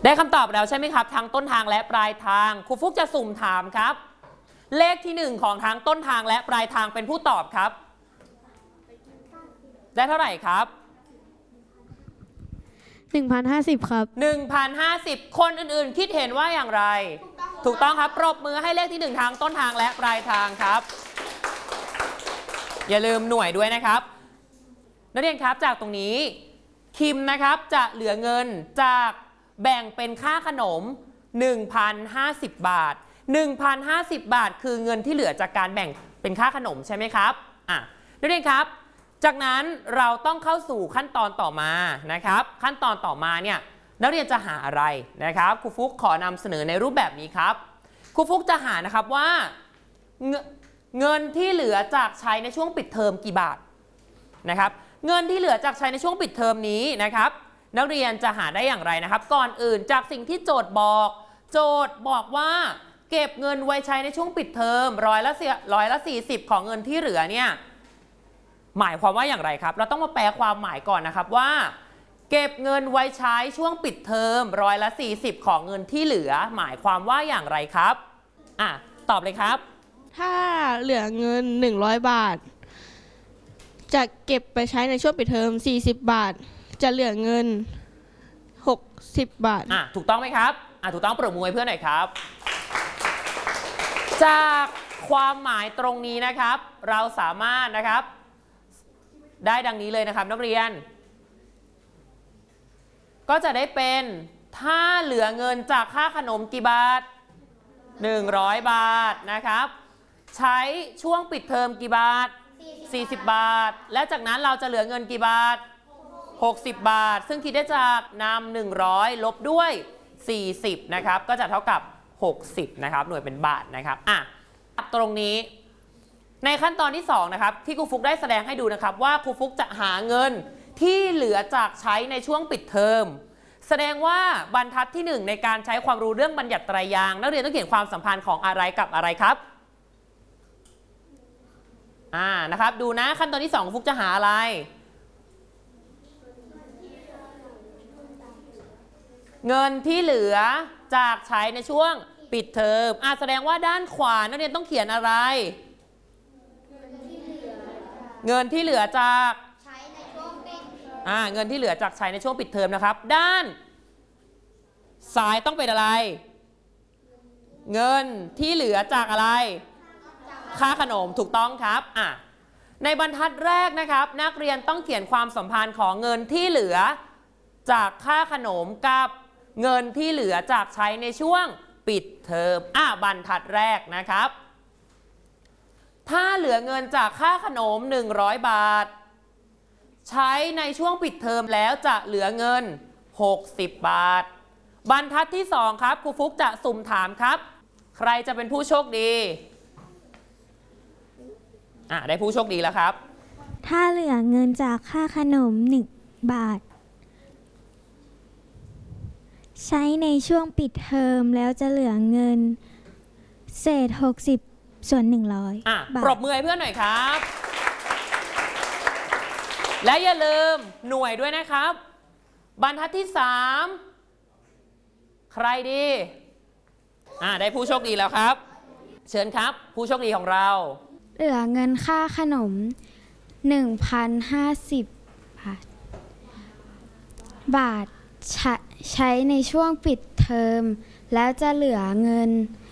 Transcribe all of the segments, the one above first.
ได้คำตอบแล้วใช่ไหมครับทั้งต้นทางและปลายทางครูฟุกจะสุ่มถามครับเลขที่1ของทั้งต้นทางและปลายทางเป็นผู้ตอบครับได้เท่าไหร่ครับ 1,050ครับ 1,050คนอื่นๆคิดเห็นว่าอย่างไรถูกต้องครับปรบมือให้เลขที่1ทางต้นทางและปลายทางครับอย่าลืมหน่วยด้วยนะครับนักเรียนครับจากตรงนี้คิมนะครับจะเหลือเงินจากแบ่งเป็นค่าขนม 1,050 บาท 1,050 บาทคือเงินที่เหลือจากการแบ่งเป็นค่าขนมใช่ไหมครับนักเรียนครับจากนั้นเราต้องเข้าสู่ขั้นตอนต่อมานะครับขั้นตอนต่อมาเนี่ยนักเรียนจะหาอะไรนะครับครูฟุกขอนำเสนอในรูปแบบนี้ครับครูฟุกจะหานะครับว่าเงินที่เหลือจากใช้ในช่วงปิดเทอมกี่บาทนะครับเงินที่เหลือจากใช้ในช่วงปิดเทอมนี้นะครับนักเรียนจะหาได้อย่างไรนะครับก่อนอื่นจากสิ่งที่โจทย์บอกว่าเก็บเงินไว้ใช้ในช่วงปิดเทอมร้อยละ40ของเงินที่เหลือเนี่ยหมายความว่าอย่างไรครับเราต้องมาแปลความหมายก่อนนะครับว่าเก็บเงินไว้ใช้ช่วงปิดเทอมร้อยละ40ของเงินที่เหลือหมายความว่าอย่างไรครับตอบเลยครับถ้าเหลือเงิน100 บาทจะเก็บไปใช้ในช่วงปิดเทอม40 บาทจะเหลือเงิน60 บาทถูกต้องไหมครับถูกต้องปรบมือให้เพื่อนหน่อยครับจากความหมายตรงนี้นะครับเราสามารถนะครับได้ดังนี้เลยนะครับนักเรียนก็จะได้เป็นถ้าเหลือเงินจากค่าขนมกี่บาท100 บาทนะครับใช้ช่วงปิดเทอมกี่บาท40 บาทและจากนั้นเราจะเหลือเงินกี่บาท60 บาทซึ่งคิดได้จากนำ100ลบด้วย40นะครับก็จะเท่ากับ60นะครับหน่วยเป็นบาทนะครับตรงนี้ในขั้นตอนที่2นะครับที่ครูฟุกได้แสดงให้ดูนะครับว่าครูฟุกจะหาเงินที่เหลือจากใช้ในช่วงปิดเทอมแสดงว่าบรรทัดที่1ในการใช้ความรู้เรื่องบัญญัติไตรยางค์นักเรียนต้องเขียนความสัมพันธ์ของอะไรกับอะไรครับนะครับดูนะขั้นตอนที่2ครูฟุกจะหาอะไรเงินที่เหลือจากใช้ในช่วงปิดเทอมแสดงว่าด้านขวานักเรียนต้องเขียนอะไรเงินที่เหลือจากใช้ในช่วงปิดเงินที่เหลือจากใช้ในช่วงปิดเทอมนะครับด้านซ้ายต้องเป็นอะไรเงินที่เหลือจากอะไรค่าขนมถูกต้องครับในบรรทัดแรกนะครับนักเรียนต้องเขียนความสัมพันธ์ของเงินที่เหลือจากค่าขนมกับเงินที่เหลือจากใช้ในช่วงปิดเทอมบรรทัดแรกนะครับถ้าเหลือเงินจากค่าขนม100 บาทใช้ในช่วงปิดเทอมแล้วจะเหลือเงิน60 บาทบรรทัดที่2ครับครูฟุกจะสุ่มถามครับใครจะเป็นผู้โชคดีได้ผู้โชคดีแล้วครับถ้าเหลือเงินจากค่าขนม1 บาทใช้ในช่วงปิดเทอมแล้วจะเหลือเงินเศษ60ส่วน100บาทปรบมือให้เพื่อนหน่อยครับและอย่าลืมหน่วยด้วยนะครับบรรทัดที่3ใครดีได้ผู้โชคดีแล้วครับเชิญครับผู้โชคดีของเราเหลือเงินค่าขนม 1,050 บาทใช้ในช่วงปิดเทอมแล้วจะเหลือเงิน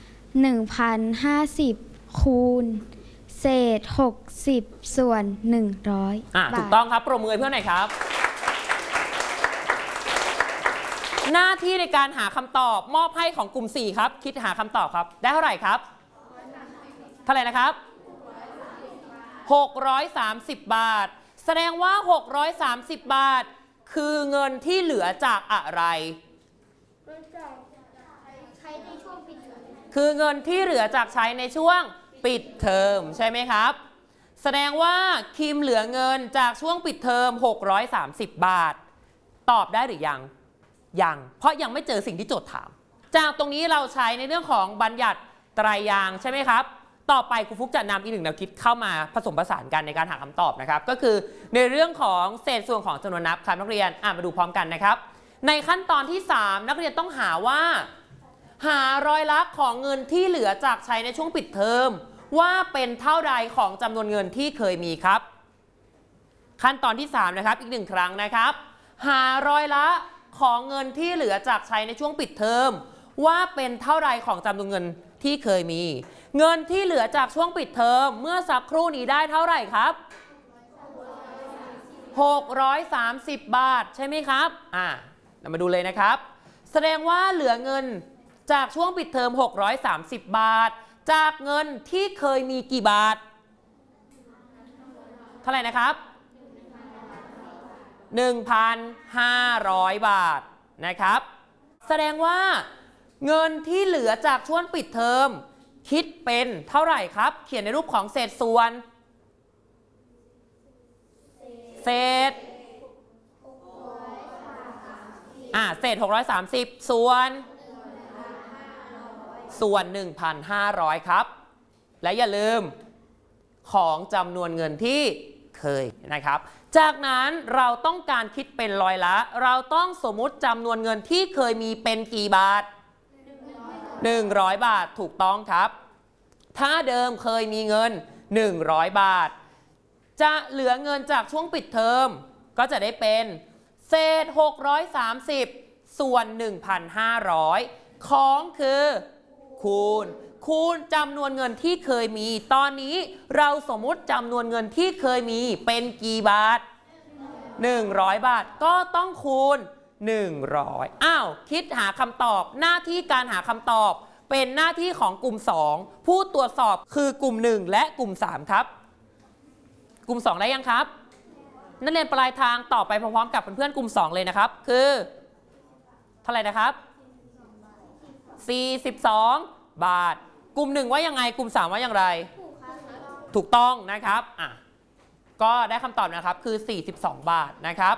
1,050 คูณเศษ60ส่วน100 บาทถูกต้องครับปรบมือเพื่อนหน่อยครับหน้าที่ในการหาคำตอบมอบให้ของกลุ่ม4ครับคิดหาคำตอบครับได้เท่าไหร่ครับเท่าไหร่นะครับ630 บาทแสดงว่า630 บาทคือเงินที่เหลือจากอะไรคือเงินที่เหลือจากใช้ในช่วงปิดเทอมใช่ไหมครับแสดงว่าคิมเหลือเงินจากช่วงปิดเทอม630 บาทตอบได้หรือยังเพราะยังไม่เจอสิ่งที่โจทย์ถามจากตรงนี้เราใช้ในเรื่องของบัญญัติไตรยางค์ใช่ไหมครับต่อไปครูฟุกจะนำอีกหนึ่งแนวคิดเข้ามาผสมผสานกันในการหาคำตอบนะครับก็คือในเรื่องของเศษส่วนของจำนวนนับครับนักเรียนมาดูพร้อมกันนะครับในขั้นตอนที่ 3 นักเรียนต้องหาว่าหาร้อยละของเงินที่เหลือจากใช้ในช่วงปิดเทอมว่าเป็นเท่าใดของจำนวนเงินที่เคยมีครับ ขั้นตอนที่ 3 นะครับอีก1ครั้งนะครับหาร้อยละของเงินที่เหลือจากใช้ในช่วงปิดเทอมว่าเป็นเท่าใดของจำนวนเงินที่เคยมีเงินที่เหลือจากช่วงปิดเทอมเมื่อสักครู่นี้ได้เท่าไหร่ครับ630 บาทใช่ไหมครับเรามาดูเลยนะครับแสดงว่าเหลือเงินจากช่วงปิดเทอม630 บาทจากเงินที่เคยมีกี่บาทเท่าไหร่นะครับ 1,500 บาทนะครับแสดงว่าเงินที่เหลือจากช่วงปิดเทอมคิดเป็นเท่าไหร่ครับเขียนในรูปของเศษส่วนเศษเศษ630ส่วน 1,500 ครับและอย่าลืมของจำนวนเงินที่เคยนะครับจากนั้นเราต้องการคิดเป็นร้อยละเราต้องสมมุติจำนวนเงินที่เคยมีเป็นกี่บาท100 บาทถูกต้องครับถ้าเดิมเคยมีเงิน100 บาทจะเหลือเงินจากช่วงปิดเทอมก็จะได้เป็นเศษ630ส่วน 1,500 ของคือคูณจำนวนเงินที่เคยมีตอนนี้เราสมมุติจำนวนเงินที่เคยมีเป็นกี่บาท100 บาทก็ต้องคูณ100คิดหาคำตอบหน้าที่การหาคำตอบเป็นหน้าที่ของกลุ่ม2ผู้ตรวจสอบคือกลุ่ม1และกลุ่ม3ครับกลุ่ม2ได้ยังครับนักเรียนปลายทางต่อไปพร้อมๆกับเพื่อนๆกลุ่ม2เลยนะครับคือเท่าไหร่นะครับ42 บาทกลุ่ม1ว่ายังไงกลุ่ม3ว่าอย่างไรถูกต้องนะครับก็ได้คำตอบนะครับคือ42 บาทนะครับ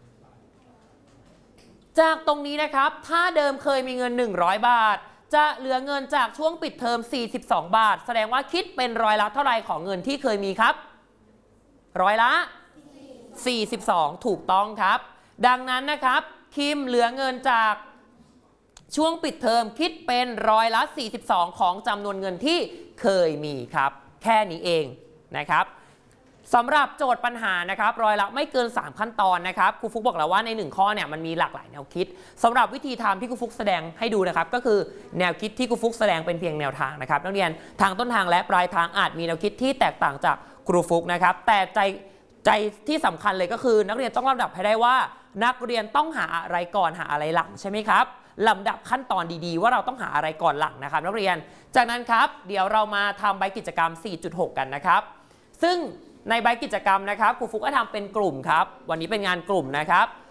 จากตรงนี้นะครับถ้าเดิมเคยมีเงิน100 บาทจะเหลือเงินจากช่วงปิดเทอม42 บาทแสดงว่าคิดเป็นร้อยละเท่าไหร่ของเงินที่เคยมีครับร้อยละ42ถูกต้องครับดังนั้นนะครับคิมเหลือเงินจากช่วงปิดเทอมคิดเป็นร้อยละ42ของจำนวนเงินที่เคยมีครับแค่นี้เองนะครับสำหรับโจทย์ปัญหานะครับร้อยละไม่เกิน3ขั้นตอนนะครับครูฟุกบอกแล้วว่าใน1ข้อเนี่ยมันมีหลากหลายแนวคิดสำหรับวิธีทำที่ครูฟุกแสดงให้ดูนะครับก็คือแนวคิดที่ครูฟุกแสดงเป็นเพียงแนวทางนะครับนักเรียนทางต้นทางและปลายทางอาจมีแนวคิดที่แตกต่างจากครูฟุกนะครับแต่ใจที่สำคัญเลยก็คือนักเรียนต้องลำดับให้ได้ว่านักเรียนต้องหาอะไรก่อนหาอะไรหลังใช่ไหมครับลำดับขั้นตอนดีๆว่าเราต้องหาอะไรก่อนหลังนะครับนักเรียนจากนั้นครับเดี๋ยวเรามาทำใบกิจกรรม 4.6 กันนะครับซึ่งในใบกิจกรรมนะครับครูฟุกก็ทำเป็นกลุ่มครับวันนี้เป็นงานกลุ่มนะครับ